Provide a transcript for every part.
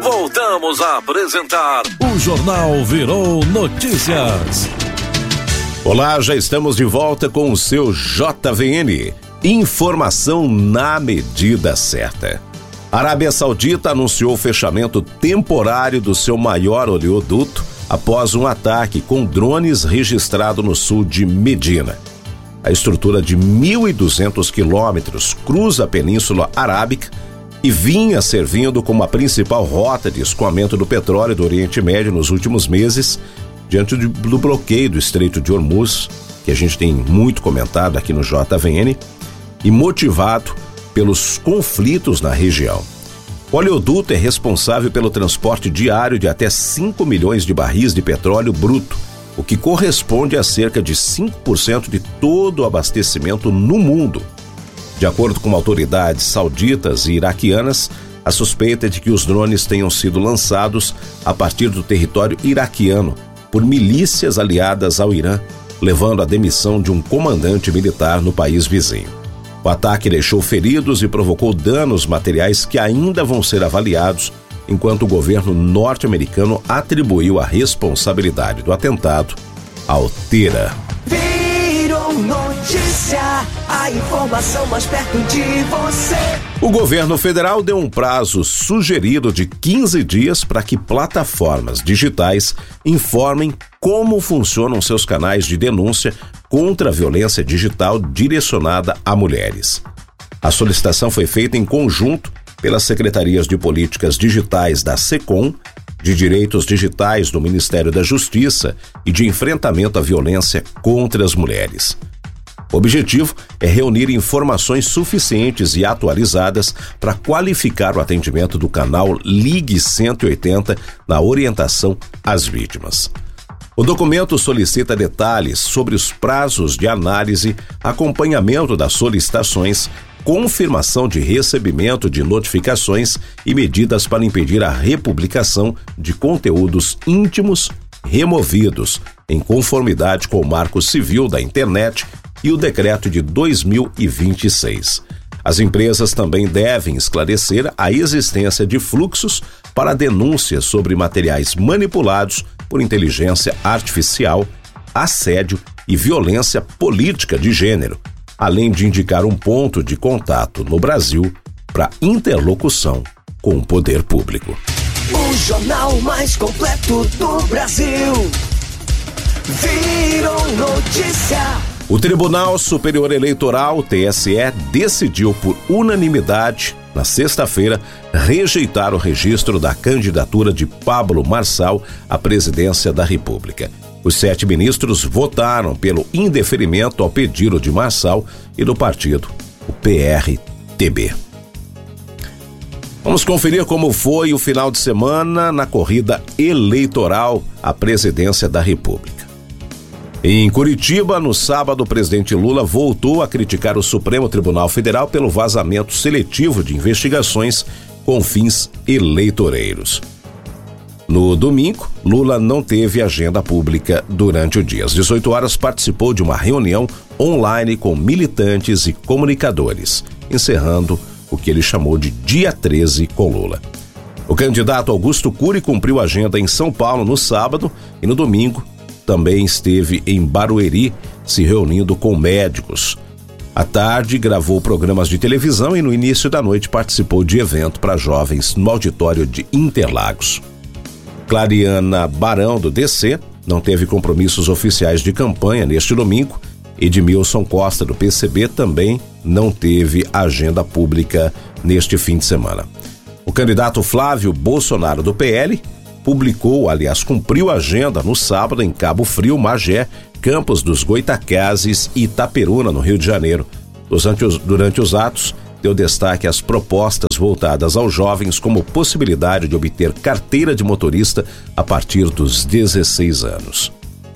Voltamos a apresentar o Jornal Virou Notícias. Olá, já estamos de volta com o seu JVN. Informação na medida certa. A Arábia Saudita anunciou o fechamento temporário do seu maior oleoduto após um ataque com drones registrado no sul de Medina. A estrutura de 1.200 quilômetros cruza a Península Arábica e vinha servindo como a principal rota de escoamento do petróleo do Oriente Médio nos últimos meses, diante do bloqueio do Estreito de Hormuz, que a gente tem muito comentado aqui no JVN, e motivado pelos conflitos na região. O oleoduto é responsável pelo transporte diário de até 5 milhões de barris de petróleo bruto, o que corresponde a cerca de 5% de todo o abastecimento no mundo. De acordo com autoridades sauditas e iraquianas, a suspeita é de que os drones tenham sido lançados a partir do território iraquiano por milícias aliadas ao Irã, levando à demissão de um comandante militar no país vizinho. O ataque deixou feridos e provocou danos materiais que ainda vão ser avaliados, enquanto o governo norte-americano atribuiu a responsabilidade do atentado ao TERA. Virou notícia, a informação mais perto de você. O governo federal deu um prazo sugerido de 15 dias para que plataformas digitais informem como funcionam seus canais de denúncia contra a violência digital direcionada a mulheres. A solicitação foi feita em conjunto pelas secretarias de políticas digitais da SECOM, de direitos digitais do Ministério da Justiça e de enfrentamento à violência contra as mulheres. O objetivo é reunir informações suficientes e atualizadas para qualificar o atendimento do canal Ligue 180 na orientação às vítimas. O documento solicita detalhes sobre os prazos de análise, acompanhamento das solicitações, confirmação de recebimento de notificações e medidas para impedir a republicação de conteúdos íntimos removidos, em conformidade com o Marco Civil da Internet e o Decreto de 2026. As empresas também devem esclarecer a existência de fluxos para denúncias sobre materiais manipulados por inteligência artificial, assédio e violência política de gênero, além de indicar um ponto de contato no Brasil para interlocução com o poder público. O jornal mais completo do Brasil. Virou notícia. O Tribunal Superior Eleitoral, TSE, decidiu por unanimidade, na sexta-feira, rejeitar o registro da candidatura de Pablo Marçal à presidência da República. Os 7 ministros votaram pelo indeferimento ao pedido de Marçal e do partido, o PRTB. Vamos conferir como foi o final de semana na corrida eleitoral à presidência da República. Em Curitiba, no sábado, o presidente Lula voltou a criticar o Supremo Tribunal Federal pelo vazamento seletivo de investigações com fins eleitoreiros. No domingo, Lula não teve agenda pública durante o dia. Às 18 horas, participou de uma reunião online com militantes e comunicadores, encerrando o que ele chamou de Dia 13 com Lula. O candidato Augusto Cury cumpriu a agenda em São Paulo no sábado e no domingo também esteve em Barueri, se reunindo com médicos. À tarde, gravou programas de televisão e no início da noite participou de evento para jovens no auditório de Interlagos. Clariana Barão, do DC, não teve compromissos oficiais de campanha neste domingo. Edmilson Costa, do PCB, também não teve agenda pública neste fim de semana. O candidato Flávio Bolsonaro, do PL, cumpriu a agenda no sábado em Cabo Frio, Magé, Campos dos Goitacazes e Itaperuna, no Rio de Janeiro. Durante os atos, deu destaque às propostas voltadas aos jovens como possibilidade de obter carteira de motorista a partir dos 16 anos.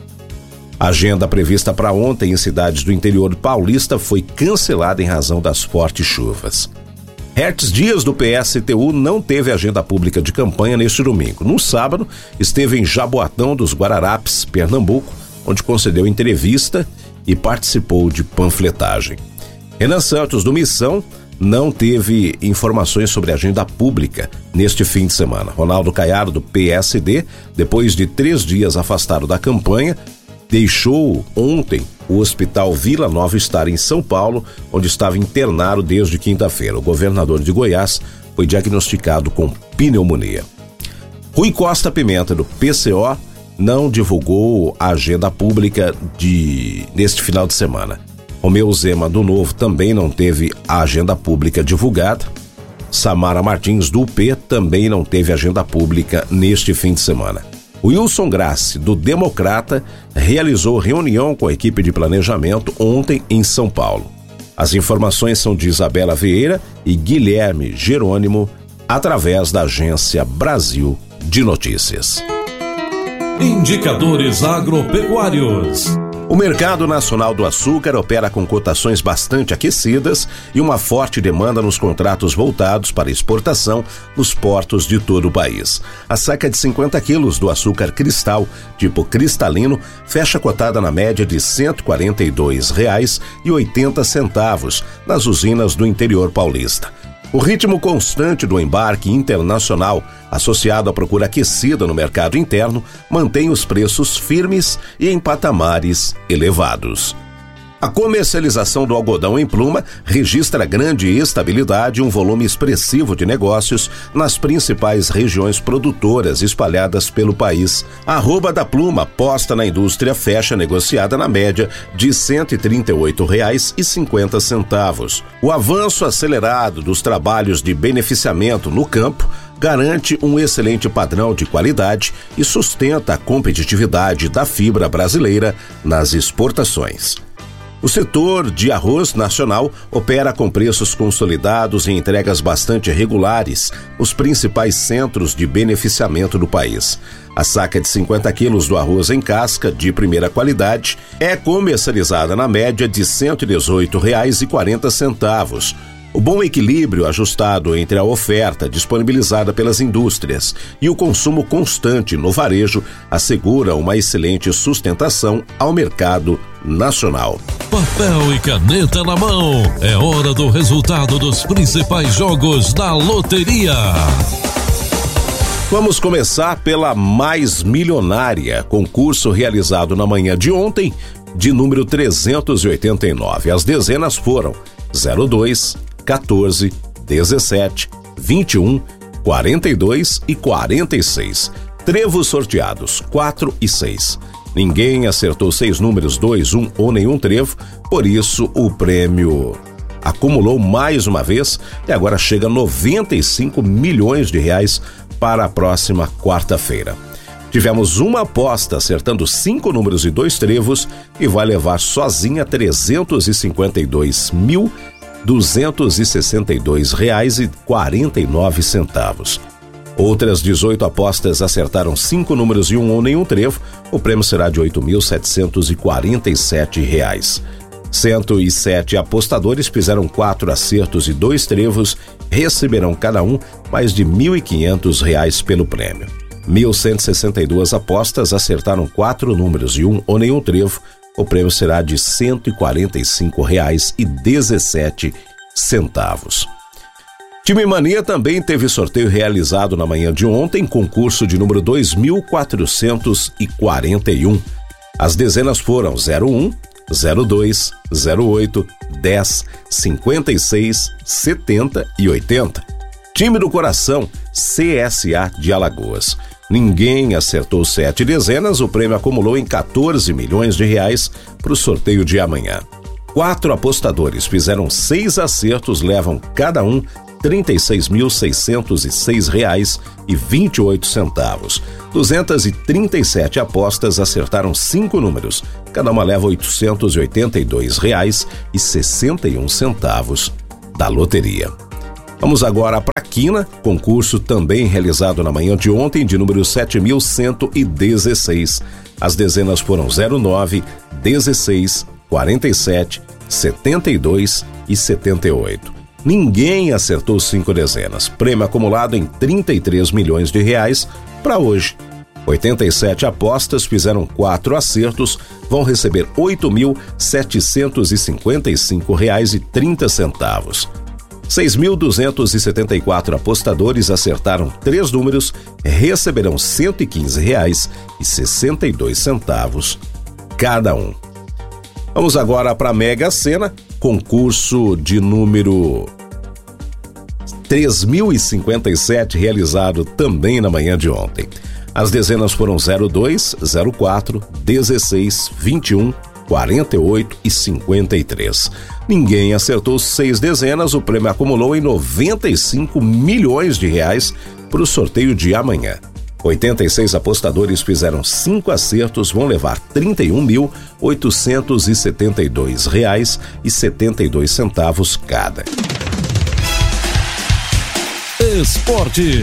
A agenda prevista para ontem em cidades do interior paulista foi cancelada em razão das fortes chuvas. Hertz Dias, do PSTU, não teve agenda pública de campanha neste domingo. No sábado, esteve em Jaboatão dos Guararapes, Pernambuco, onde concedeu entrevista e participou de panfletagem. Renan Santos, do Missão, não teve informações sobre a agenda pública neste fim de semana. Ronaldo Caiado, do PSD, depois de 3 dias afastado da campanha, deixou ontem o Hospital Vila Nova Star em São Paulo, onde estava internado desde quinta-feira. O governador de Goiás foi diagnosticado com pneumonia. Rui Costa Pimenta, do PCO, não divulgou a agenda pública neste final de semana. Romeu Zema, do Novo, também não teve a agenda pública divulgada. Samara Martins, do UP, também não teve agenda pública neste fim de semana. Wilson Grassi, do Democrata, realizou reunião com a equipe de planejamento ontem em São Paulo. As informações são de Isabela Vieira e Guilherme Jerônimo, através da agência Brasil de Notícias. Indicadores agropecuários. O mercado nacional do açúcar opera com cotações bastante aquecidas e uma forte demanda nos contratos voltados para exportação nos portos de todo o país. A saca de 50 quilos do açúcar cristal, tipo cristalino, fecha cotada na média de R$ 142,80 nas usinas do interior paulista. O ritmo constante do embarque internacional, associado à procura aquecida no mercado interno, mantém os preços firmes e em patamares elevados. A comercialização do algodão em pluma registra grande estabilidade e um volume expressivo de negócios nas principais regiões produtoras espalhadas pelo país. A arroba da pluma posta na indústria fecha negociada na média de R$ 138,50. O avanço acelerado dos trabalhos de beneficiamento no campo garante um excelente padrão de qualidade e sustenta a competitividade da fibra brasileira nas exportações. O setor de arroz nacional opera com preços consolidados e entregas bastante regulares nos principais centros de beneficiamento do país. A saca de 50 quilos do arroz em casca de primeira qualidade é comercializada na média de R$ 118,40. O bom equilíbrio ajustado entre a oferta disponibilizada pelas indústrias e o consumo constante no varejo assegura uma excelente sustentação ao mercado nacional. Papel e caneta na mão, é hora do resultado dos principais jogos da loteria. Vamos começar pela Mais Milionária, concurso realizado na manhã de ontem, de número 389. As dezenas foram 02, 14, 17, 21, 42 e 46. Trevos sorteados 4 e 6. Ninguém acertou 6 números, 2, 1 ou nenhum trevo, por isso o prêmio acumulou mais uma vez e agora chega a 95 milhões de reais para a próxima quarta-feira. Tivemos uma aposta acertando 5 números e 2 trevos e vai levar sozinha R$ 352.262,49. Outras 18 apostas acertaram 5 números e 1 ou nenhum trevo. O prêmio será de R$ 8.747. 107 apostadores fizeram 4 acertos e 2 trevos, receberão cada um mais de R$ 1.500 pelo prêmio. 1.162 apostas acertaram 4 números e 1 ou nenhum trevo. O prêmio será de R$ 145,17. Time Mania também teve sorteio realizado na manhã de ontem, concurso de número 2441. As dezenas foram 01, 02, 08, 10, 56, 70 e 80. Time do Coração, CSA de Alagoas. Ninguém acertou 7 dezenas, o prêmio acumulou em 14 milhões de reais para o sorteio de amanhã. 4 apostadores fizeram 6 acertos, levam cada um R$ 36.606,28. 237 apostas acertaram 5 números, cada uma leva R$ 882,61 da loteria. Vamos agora para a Quina, concurso também realizado na manhã de ontem, de número 7.116. As dezenas foram 09, 16, 47, 72 e 78. Ninguém acertou 5 dezenas. Prêmio acumulado em 33 milhões de reais para hoje. 87 apostas fizeram 4 acertos, vão receber R$ 8.755,30. 6.274 apostadores acertaram 3 números, receberão R$ 115,62 cada um. Vamos agora para a Mega Sena, concurso de número 3.057, realizado também na manhã de ontem. As dezenas foram 02, 04, 16, 21, 48 e 53. Ninguém acertou 6 dezenas, o prêmio acumulou em 95 milhões de reais para o sorteio de amanhã. 86 apostadores fizeram 5 acertos, vão levar R$ 31.872,72 cada. Esportes.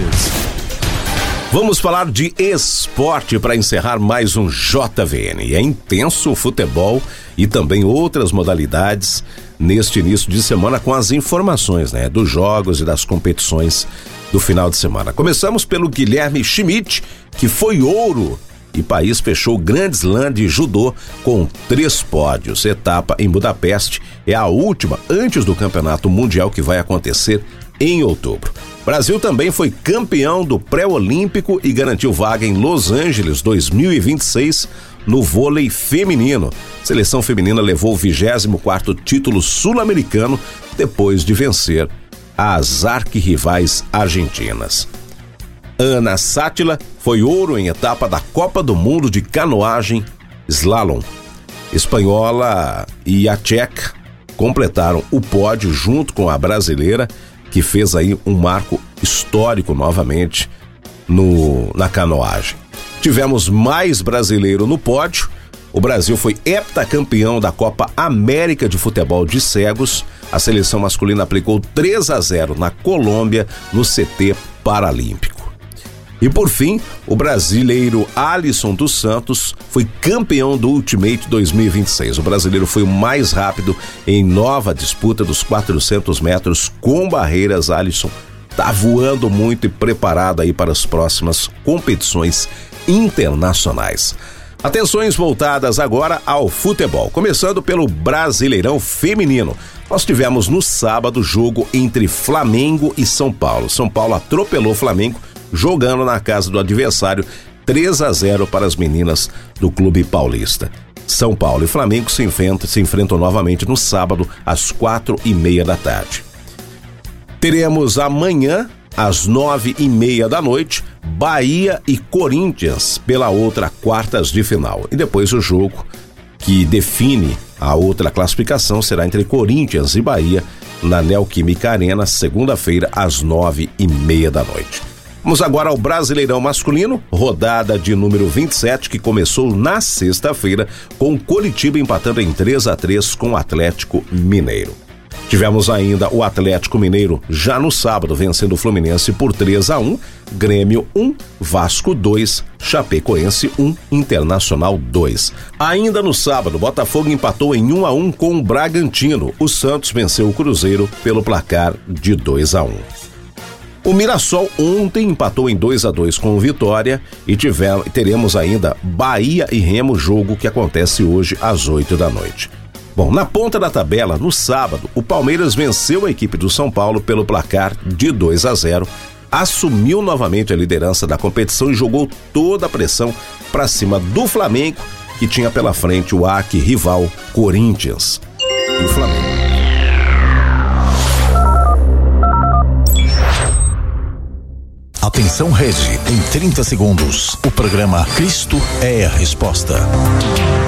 Vamos falar de esporte para encerrar mais um JVN. É intenso o futebol e também outras modalidades neste início de semana com as informações, dos jogos e das competições do final de semana. Começamos pelo Guilherme Schmidt, que foi ouro e o país fechou o Grand Slam de judô com 3 pódios. Etapa em Budapeste é a última antes do Campeonato Mundial que vai acontecer em outubro. Brasil também foi campeão do pré-olímpico e garantiu vaga em Los Angeles 2026 no vôlei feminino. A seleção feminina levou o 24º título sul-americano depois de vencer as arquirrivais argentinas. Ana Sátila foi ouro em etapa da Copa do Mundo de canoagem slalom. Espanhola e a tcheca completaram o pódio junto com a brasileira, que fez aí um marco histórico novamente na canoagem. Tivemos mais brasileiro no pódio. O Brasil foi heptacampeão da Copa América de Futebol de Cegos. A seleção masculina aplicou 3-0 na Colômbia, no CT Paralímpico. E por fim, o brasileiro Alisson dos Santos foi campeão do Ultimate 2026. O brasileiro foi o mais rápido em nova disputa dos 400 metros com barreiras. Alisson tá voando muito e preparado aí para as próximas competições internacionais. Atenções voltadas agora ao futebol, começando pelo Brasileirão Feminino. Nós tivemos no sábado jogo entre Flamengo e São Paulo. São Paulo atropelou o Flamengo, jogando na casa do adversário 3-0 para as meninas do Clube Paulista. São Paulo e Flamengo se enfrentam novamente no sábado às 4:30 da tarde. Teremos amanhã às 9:30 da noite Bahia e Corinthians pela outra quartas de final. E depois o jogo que define a outra classificação será entre Corinthians e Bahia na Neoquímica Arena, segunda-feira às 9:30 da noite. Vamos agora ao Brasileirão Masculino, rodada de número 27, que começou na sexta-feira com o Coritiba empatando em 3-3 com o Atlético Mineiro. Tivemos ainda o Atlético Mineiro já no sábado vencendo o Fluminense por 3-1, Grêmio 1, Vasco 2, Chapecoense 1, Internacional 2. Ainda no sábado, Botafogo empatou em 1-1 com o Bragantino. O Santos venceu o Cruzeiro pelo placar de 2-1. O Mirassol ontem empatou em 2-2 com o Vitória e teremos ainda Bahia e Remo, jogo que acontece hoje às 8 da noite. Bom, na ponta da tabela, no sábado, o Palmeiras venceu a equipe do São Paulo pelo placar de 2-0, assumiu novamente a liderança da competição e jogou toda a pressão para cima do Flamengo, que tinha pela frente o arquirrival Corinthians. E o Flamengo. Atenção Rede, em 30 segundos, o programa Cristo é a Resposta.